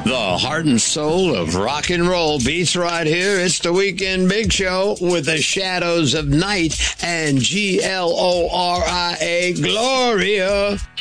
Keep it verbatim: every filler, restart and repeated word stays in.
The heart and soul of rock and roll beats right here. It's the Weekend Big Show with the Shadows of Night and G L O R I A Gloria.